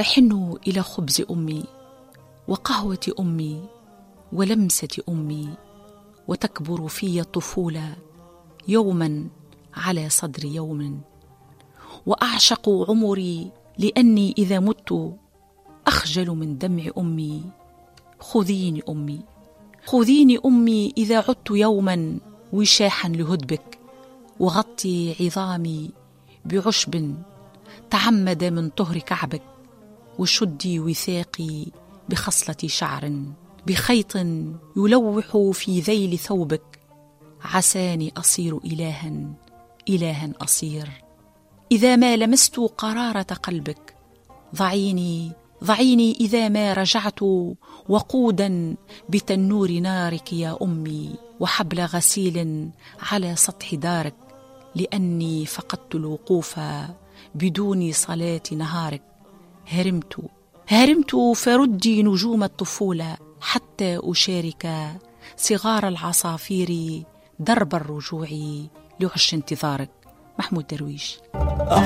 أحن إلى خبز أمي وقهوة أمي ولمسة أمي، وتكبر في الطفولة يوما على صدر يوم، وأعشق عمري لأني إذا مت أخجل من دمع أمي. خذيني أمي، خذيني أمي إذا عدت يوما وشاحا لهدبك، وغطي عظامي بعشب تعمد من طهر كعبك، وشدي وثاقي بخصلة شعر بخيط يلوح في ذيل ثوبك، عساني أصير إلها أصير إذا ما لمست قرارة قلبك. ضعيني إذا ما رجعت وقودا بتنور نارك يا أمي، وحبل غسيل على سطح دارك، لأني فقدت الوقوف بدون صلاة نهارك. هرمت فردي نجوم الطفولة حتى أشارك صغار العصافير درب الرجوع لعش انتظارك. محمود درويش.